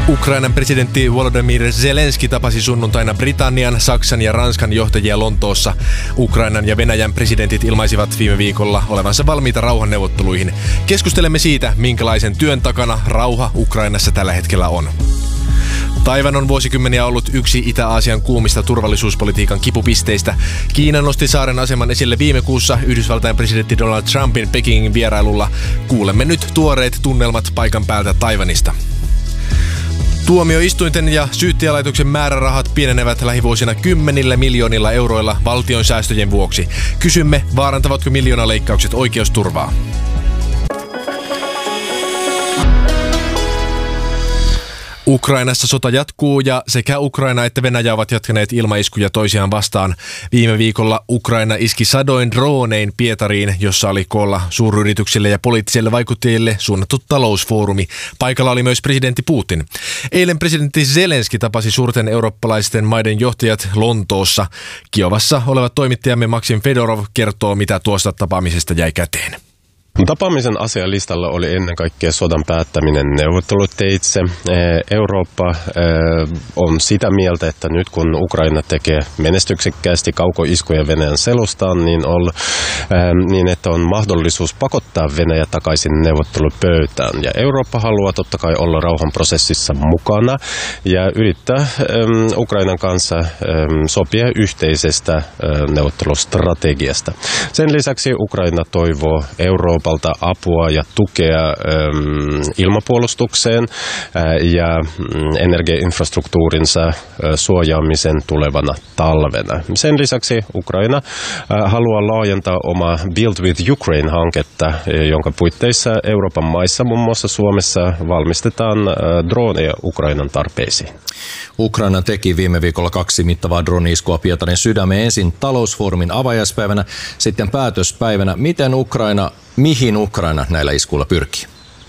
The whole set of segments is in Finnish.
Ukrainan presidentti Volodymyr Zelenski tapasi sunnuntaina Britannian, Saksan ja Ranskan johtajia Lontoossa. Ukrainan ja Venäjän presidentit ilmaisivat viime viikolla olevansa valmiita rauhanneuvotteluihin. Keskustelemme siitä, minkälaisen työn takana rauha Ukrainassa tällä hetkellä on. Taiwan on vuosikymmeniä ollut yksi Itä-Aasian kuumista turvallisuuspolitiikan kipupisteistä. Kiina nosti saaren aseman esille viime kuussa Yhdysvaltain presidentti Donald Trumpin Pekingin vierailulla. Kuulemme nyt tuoreet tunnelmat paikan päältä Taiwanista. Tuomioistuinten ja syyttäjälaitoksen määrärahat pienenevät lähivuosina 10 miljoonilla euroilla valtion säästöjen vuoksi. Kysymme, vaarantavatko miljoonaleikkaukset oikeusturvaa? Ukrainassa sota jatkuu ja sekä Ukraina että Venäjä ovat jatkaneet ilmaiskuja toisiaan vastaan. Viime viikolla Ukraina iski sadoin dronein Pietariin, jossa oli koolla suuryrityksille ja poliittisille vaikuttajille suunnattu talousfoorumi. Paikalla oli myös presidentti Putin. Eilen presidentti Zelenski tapasi suurten eurooppalaisten maiden johtajat Lontoossa. Kiovassa oleva toimittajamme Maksim Fedorov kertoo, mitä tuosta tapaamisesta jäi käteen. Tapaamisen asialistalla oli ennen kaikkea sodan päättäminen neuvotteluteitse. Eurooppa on sitä mieltä, että nyt kun Ukraina tekee menestyksekkäästi kaukoiskuja Venäjän selustaan, niin että on mahdollisuus pakottaa Venäjä takaisin neuvottelupöytään. Ja Eurooppa haluaa totta kai olla rauhanprosessissa mukana ja yrittää Ukrainan kanssa sopia yhteisestä neuvottelustrategiasta. Sen lisäksi Ukraina toivoo Euroopalta apua ja tukea ilmapuolustukseen ja energiainfrastruktuurinsa suojaamisen tulevana talvena. Sen lisäksi Ukraina haluaa laajentaa omaa Build with Ukraine-hanketta, jonka puitteissa Euroopan maissa, muun muassa Suomessa, valmistetaan droneja Ukrainan tarpeisiin. Ukraina teki viime viikolla 2 mittavaa drone-iskua Pietarin sydämeen, ensin talousfoorumin avajaispäivänä, sitten päätöspäivänä. Mihin Ukraina näillä iskuilla pyrkii?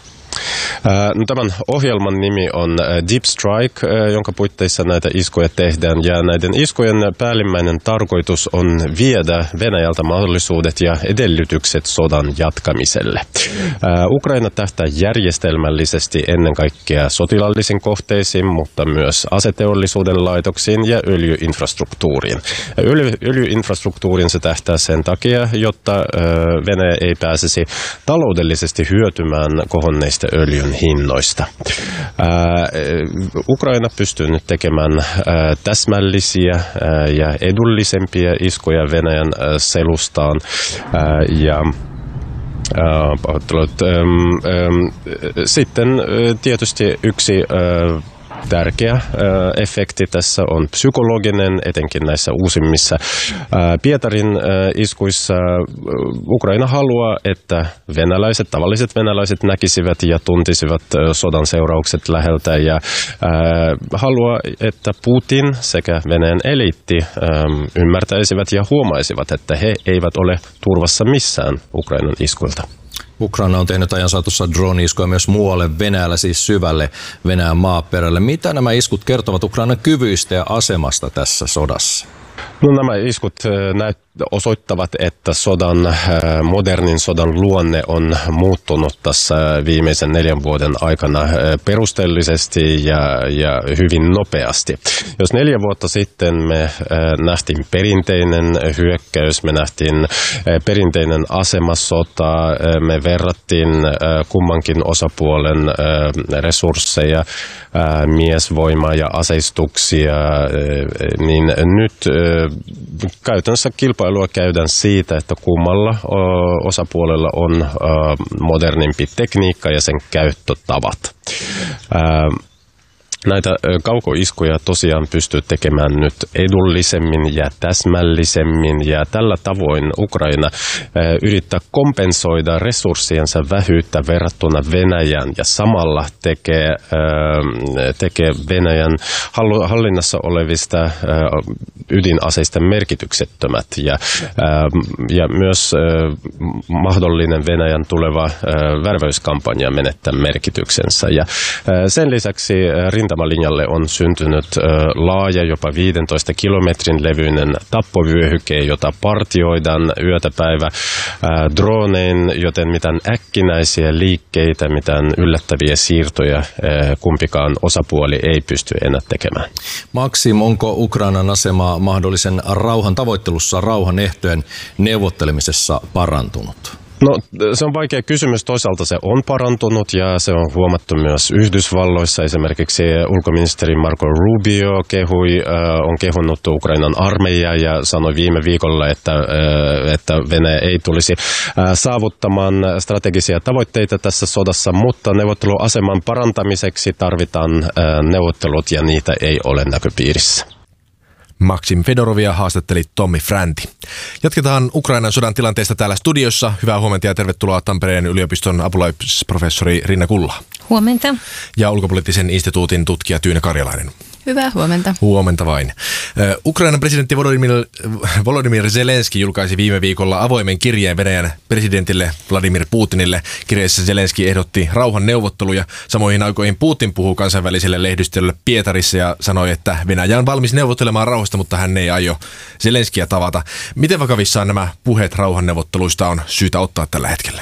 Tämän ohjelman nimi on Deep Strike, jonka puitteissa näitä iskuja tehdään. Ja näiden iskujen päällimmäinen tarkoitus on viedä Venäjältä mahdollisuudet ja edellytykset sodan jatkamiselle. Ukraina tähtää järjestelmällisesti ennen kaikkea sotilaallisiin kohteisiin, mutta myös aseteollisuuden laitoksiin ja öljyinfrastruktuuriin. Öljyinfrastruktuuriin se tähtää sen takia, jotta Venäjä ei pääsisi taloudellisesti hyötymään kohonneista öljyn hinnoista. Ukraina pystyy nyt tekemään täsmällisiä ja edullisempia iskuja Venäjän selustaan ja sitten tietysti yksi tärkeä efekti tässä on psykologinen, etenkin näissä uusimmissa Pietarin iskuissa. Ukraina haluaa, että tavalliset venäläiset näkisivät ja tuntisivat sodan seuraukset läheltä ja haluaa, että Putin sekä Venäjän eliitti ymmärtäisivät ja huomaisivat, että he eivät ole turvassa missään Ukrainan iskuilta. Ukraina on tehnyt ajan saatossa drone-iskuja myös muualle Venäjällä, siis syvälle Venäjän maaperälle. Mitä nämä iskut kertovat Ukrainan kyvyistä ja asemasta tässä sodassa? No, nämä iskut osoittavat, että modernin sodan luonne on muuttunut tässä viimeisen 4 vuoden aikana perusteellisesti ja hyvin nopeasti. Jos 4 vuotta sitten me nähtiin perinteinen hyökkäys, me nähtiin perinteinen asemasota, me verrattiin kummankin osapuolen resursseja, miesvoimaa ja aseistuksia, niin nyt käytännössä kilpailua käydään siitä, että kummalla osapuolella on modernimpi tekniikka ja sen käyttötavat. Näitä kaukoiskuja tosiaan pystyy tekemään nyt edullisemmin ja täsmällisemmin ja tällä tavoin Ukraina yrittää kompensoida resurssiensa vähyyttä verrattuna Venäjään ja samalla tekee Venäjän hallinnassa olevista ydinaseista merkityksettömät ja myös mahdollinen Venäjän tuleva värväyskampanja menettää merkityksensä. Ja sen lisäksi rintamalinjalle on syntynyt laaja, jopa 15 kilometrin levyinen tappovyöhyke, jota partioidaan yötä päivä dronein, joten mitään äkkinäisiä liikkeitä, mitään yllättäviä siirtoja kumpikaan osapuoli ei pysty enää tekemään. Maksim, onko Ukrainan asema mahdollisen rauhan tavoittelussa, rauhan ehtojen neuvottelemisessa parantunut? No, se on vaikea kysymys. Toisaalta se on parantunut ja se on huomattu myös Yhdysvalloissa. Esimerkiksi ulkoministeri Marco Rubio on kehunut Ukrainan armeijaa ja sanoi viime viikolla, että Venäjä ei tulisi saavuttamaan strategisia tavoitteita tässä sodassa, mutta neuvotteluaseman parantamiseksi tarvitaan neuvottelut ja niitä ei ole näköpiirissä. Maksim Fedorovia haastatteli Tommi Fränti. Jatketaan Ukrainan sodan tilanteesta täällä studiossa. Hyvää huomenta ja tervetuloa Tampereen yliopiston apulaisprofessori Rinna Kulla. Huomenta. Ja ulkopoliittisen instituutin tutkija Tyyne Karjalainen. Hyvää huomenta. Huomenta vain. Ukrainan presidentti Volodymyr Zelenski julkaisi viime viikolla avoimen kirjeen Venäjän presidentille Vladimir Putinille. Kirjeessä Zelenski ehdotti rauhan neuvotteluja. Samoihin aikoihin Putin puhuu kansainväliselle lehdistölle Pietarissa ja sanoi, että Venäjä on valmis neuvottelemaan rauhasta, mutta hän ei aio Zelenskiä tavata. Miten vakavissaan nämä puheet rauhanneuvotteluista on syytä ottaa tällä hetkellä?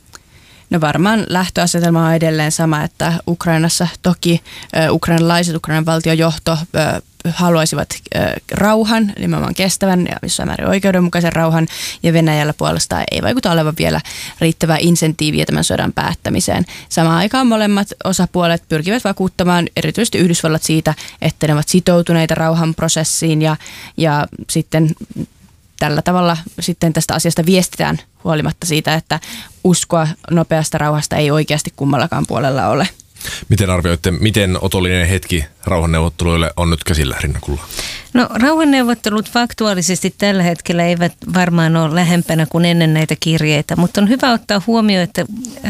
No varmaan lähtöasetelma on edelleen sama, että Ukrainassa toki ukrainalaiset, Ukrainan valtiojohto haluaisivat rauhan, nimenomaan kestävän ja jossain määrin oikeudenmukaisen rauhan, ja Venäjällä puolestaan ei vaikuta olevan vielä riittävää insentiiviä tämän sodan päättämiseen. Samaan aikaan molemmat osapuolet pyrkivät vakuuttamaan erityisesti Yhdysvallat siitä, että ne ovat sitoutuneita rauhanprosessiin ja sitten tällä tavalla sitten tästä asiasta viestitään huolimatta siitä, että uskoa nopeasta rauhasta ei oikeasti kummallakaan puolella ole. Miten arvioitte, miten otollinen hetki rauhanneuvotteluille on nyt käsillä, Rinna Kulla? No rauhanneuvottelut faktuaalisesti tällä hetkellä eivät varmaan ole lähempänä kuin ennen näitä kirjeitä, mutta on hyvä ottaa huomioon, että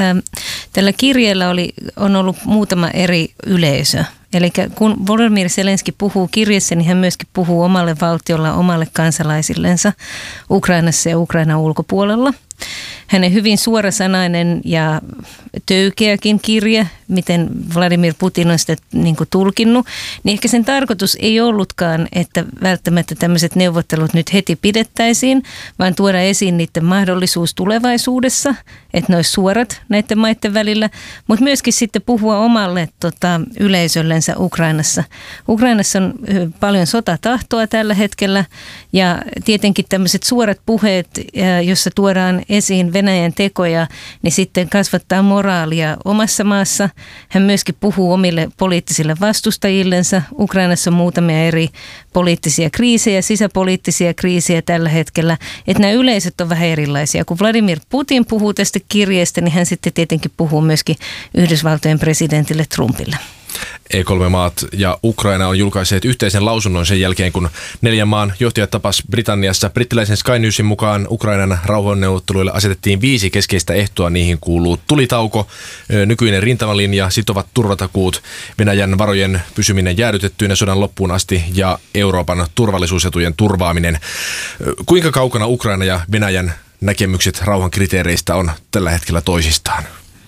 tällä kirjeellä on ollut muutama eri yleisö. Eli kun Volodymyr Zelenski puhuu kirjeessä, niin hän myöskin puhuu omalle valtiolla, omalle kansalaisillensa Ukrainassa ja Ukrainan ulkopuolella. Hänen hyvin suorasanainen ja töykeäkin kirje, miten Vladimir Putin on sitä niin kuin tulkinnut, niin ehkä sen tarkoitus ei ollutkaan, että välttämättä tämmöiset neuvottelut nyt heti pidettäisiin, vaan tuoda esiin niiden mahdollisuus tulevaisuudessa, että ne olisi suorat näiden maiden välillä, mutta myöskin sitten puhua omalle yleisöllensä Ukrainassa. Ukrainassa on paljon sotatahtoa tällä hetkellä ja tietenkin tämmöiset suorat puheet, jossa tuodaan esiin Venäjän tekoja, niin sitten kasvattaa moraalia omassa maassa. Hän myöskin puhuu omille poliittisille vastustajillensa. Ukrainassa on muutamia eri poliittisia kriisejä, sisäpoliittisia kriisejä tällä hetkellä. Että nämä yleisöt on vähän erilaisia. Kun Vladimir Putin puhuu tästä kirjeestä, niin hän sitten tietenkin puhuu myöskin Yhdysvaltojen presidentille Trumpille. E3-maat ja Ukraina on julkaisseet yhteisen lausunnon sen jälkeen, kun 4 maan johtajat tapas Britanniassa. Brittiläisen Sky Newsin mukaan Ukrainan rauhanneuvotteluille asetettiin 5 keskeistä ehtoa. Niihin kuuluu tulitauko, nykyinen rintamalinja, sitovat turvatakuut, Venäjän varojen pysyminen jäädytettyinä sodan loppuun asti ja Euroopan turvallisuusetujen turvaaminen. Kuinka kaukana Ukraina ja Venäjän näkemykset rauhan kriteereistä on tällä hetkellä toisistaan?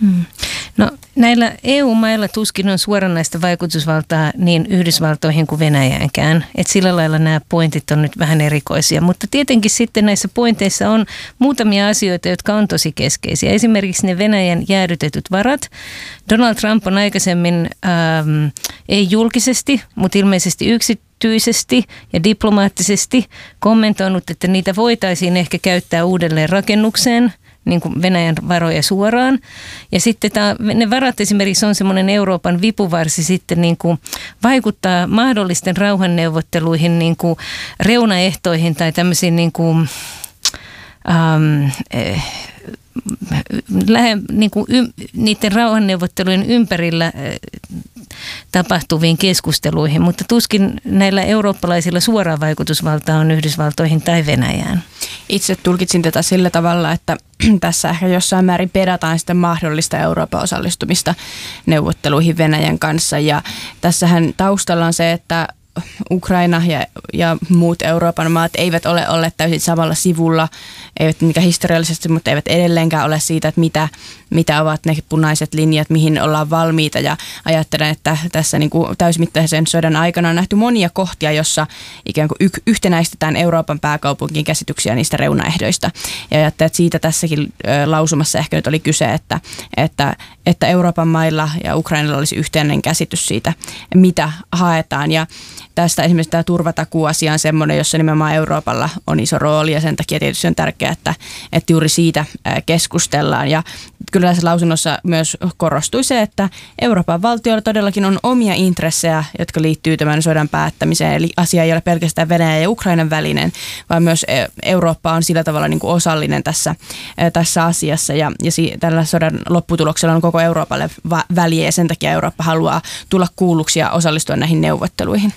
No näillä EU-mailla tuskin on suoranaista vaikutusvaltaa niin Yhdysvaltoihin kuin Venäjäänkään. Et sillä lailla nämä pointit on nyt vähän erikoisia, mutta tietenkin sitten näissä pointeissa on muutamia asioita, jotka on tosi keskeisiä. Esimerkiksi ne Venäjän jäädytetyt varat. Donald Trump on aikaisemmin, ei julkisesti, mutta ilmeisesti yksityisesti ja diplomaattisesti kommentoinut, että niitä voitaisiin ehkä käyttää uudelleen rakennukseen, niin kuin Venäjän varoja suoraan. Ja sitten ne varat esimerkiksi on semmoinen Euroopan vipuvarsi sitten niin kuin vaikuttaa mahdollisten rauhanneuvotteluihin niin kuin reunaehtoihin tai tämmöisiin niin kuin, niiden rauhanneuvottelujen ympärillä tapahtuviin keskusteluihin, mutta tuskin näillä eurooppalaisilla suoraa vaikutusvaltaa on Yhdysvaltoihin tai Venäjään. Itse tulkitsin tätä sillä tavalla, että tässä ehkä jossain määrin pedataan sitten mahdollista Euroopan osallistumista neuvotteluihin Venäjän kanssa. Ja tässähän taustalla on se, että Ukraina ja muut Euroopan maat eivät ole olleet täysin samalla sivulla, eivät mikä historiallisesti, mutta eivät edelleenkään ole siitä, että mitä ovat ne punaiset linjat, mihin ollaan valmiita. Ja ajattelen, että tässä niin kuin täysmittaisen sodan aikana on nähty monia kohtia, jossa ikään kuin yhtenäistetään Euroopan pääkaupunkin käsityksiä niistä reunaehdoista. Ja ajattelen, että siitä tässäkin lausumassa ehkä nyt oli kyse, että Euroopan mailla ja Ukrainalla olisi yhteinen käsitys siitä, mitä haetaan. Ja tästä esimerkiksi tämä turvatakuasia on semmoinen, jossa nimenomaan Euroopalla on iso rooli ja sen takia tietysti on tärkeää, että juuri siitä keskustellaan. Ja kyllä tässä lausunnossa myös korostui se, että Euroopan valtioilla todellakin on omia intressejä, jotka liittyy tämän sodan päättämiseen. Eli asia ei ole pelkästään Venäjän ja Ukrainan välinen, vaan myös Eurooppa on sillä tavalla niin kuin osallinen tässä asiassa. Ja tällä sodan lopputuloksella on koko Euroopalle väliä ja sen takia Eurooppa haluaa tulla kuulluksi ja osallistua näihin neuvotteluihin.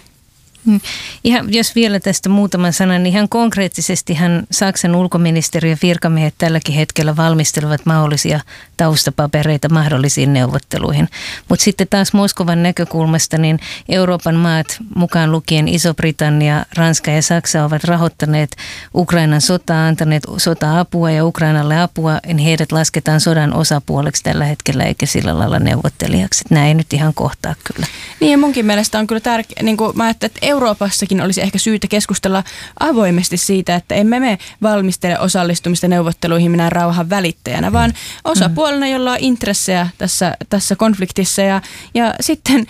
Ihan, jos vielä tästä muutaman sanan, niin ihan konkreettisestihan Saksan ulkoministeriön virkamiehet tälläkin hetkellä valmistelevat mahdollisia taustapapereita mahdollisiin neuvotteluihin. Mutta sitten taas Moskovan näkökulmasta, niin Euroopan maat, mukaan lukien Iso-Britannia, Ranska ja Saksa, ovat rahoittaneet Ukrainan sotaa, antaneet sota-apua ja Ukrainalle apua, niin heidät lasketaan sodan osapuoleksi tällä hetkellä eikä sillä lailla neuvottelijaksi. Nämä ei nyt ihan kohtaa kyllä. Niin ja munkin mielestä on kyllä tärkeää, niin kuin mä ajattelin, että Euroopassakin olisi ehkä syytä keskustella avoimesti siitä, että emme me valmistele osallistumista neuvotteluihin minä rauhan välittäjänä, vaan osapuolena, jolla on intressejä tässä konfliktissa. Ja sitten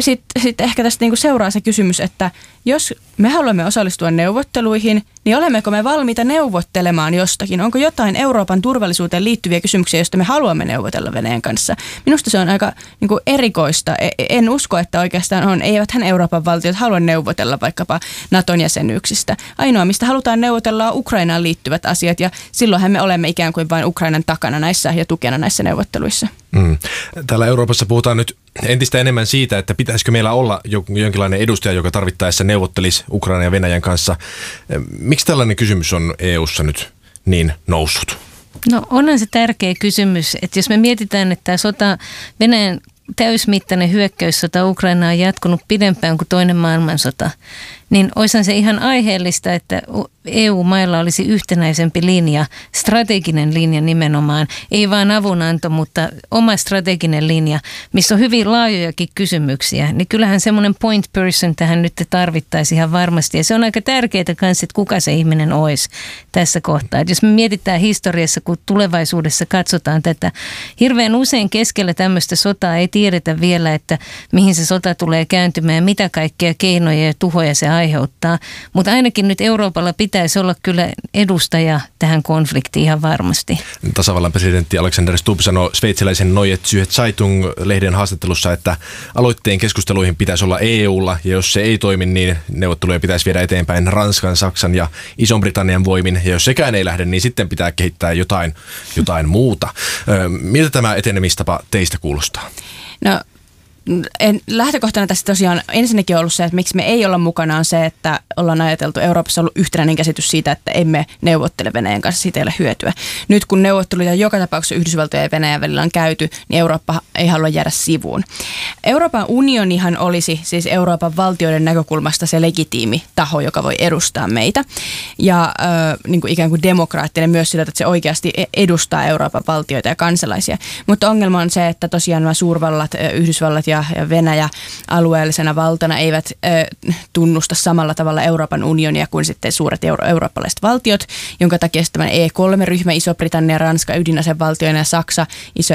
ehkä tästä niin kuin seuraa se kysymys, että jos me haluamme osallistua neuvotteluihin, niin olemmeko me valmiita neuvottelemaan jostakin? Onko jotain Euroopan turvallisuuteen liittyviä kysymyksiä, joista me haluamme neuvotella Venäjän kanssa? Minusta se on aika niin kuin erikoista. En usko, että oikeastaan on. Eiväthän Euroopan valtiot halua neuvotella vaikkapa Naton jäsenyyksistä. Ainoa, mistä halutaan neuvotella, on Ukrainaan liittyvät asiat, ja silloinhan me olemme ikään kuin vain Ukrainan takana näissä ja tukena näissä neuvotteluissa. Täällä Euroopassa puhutaan nyt entistä enemmän siitä, että pitäisikö meillä olla jonkinlainen edustaja, joka tarvittaessa neuvottelisi Ukrainan ja Venäjän kanssa. Miksi tällainen kysymys on EU:ssa nyt niin noussut? No onhan se tärkeä kysymys, että jos me mietitään, että tämä Venäjän täysmittainen hyökkäyssota Ukrainaan on jatkunut pidempään kuin toinen maailmansota, niin olisihan se ihan aiheellista, että EU-mailla olisi yhtenäisempi linja, strateginen linja nimenomaan, ei vain avunanto, mutta oma strateginen linja, missä on hyvin laajojakin kysymyksiä, niin kyllähän semmoinen point person tähän nyt tarvittaisiin ihan varmasti. Ja se on aika tärkeää kanssa, että kuka se ihminen olisi tässä kohtaa. Et jos me mietitään historiassa, kun tulevaisuudessa katsotaan tätä, hirveän usein keskellä tämmöistä sotaa ei tiedetä vielä, että mihin se sota tulee kääntymään ja mitä kaikkea keinoja ja tuhoja se aiheuttaa. Mutta ainakin nyt Euroopalla pitäisi olla kyllä edustaja tähän konfliktiin ihan varmasti. Tasavallan presidentti Alexander Stubb sanoi sveitsiläisen Neue Zürcher Zeitung-lehden haastattelussa, että aloitteen keskusteluihin pitäisi olla EUlla, ja jos se ei toimi, niin neuvotteluja pitäisi viedä eteenpäin Ranskan, Saksan ja Ison-Britannian voimin, ja jos sekään ei lähde, niin sitten pitää kehittää jotain muuta. Miltä tämä etenemistapa teistä kuulostaa? No, lähtökohtana tässä tosiaan ensinnäkin on ollut se, että miksi me ei olla mukana on se, että ollaan ajateltu, Euroopassa on ollut yhtenäinen käsitys siitä, että emme neuvottele Venäjän kanssa, siitä ei ole hyötyä. Nyt kun neuvotteluja joka tapauksessa Yhdysvaltojen ja Venäjän välillä on käyty, niin Eurooppa ei halua jäädä sivuun. Euroopan unionihan olisi siis Euroopan valtioiden näkökulmasta se legitiimi taho, joka voi edustaa meitä. Ja niin kuin ikään kuin demokraattinen myös sillä, että se oikeasti edustaa Euroopan valtioita ja kansalaisia. Mutta ongelma on se, että tosiaan nämä suurvallat, Yhdysvallat ja Venäjä alueellisena valtana eivät tunnusta samalla tavalla Euroopan unionia kuin sitten suuret eurooppalaiset valtiot, jonka takia tämä E3-ryhmä, Iso-Britannia, Ranska ydinasevaltioina ja Saksa